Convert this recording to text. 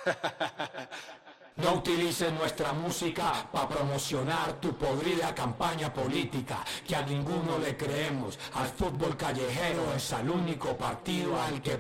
No utilices nuestra música para promocionar tu podrida campaña política, que a ninguno le creemos. Al fútbol callejero es el único partido al que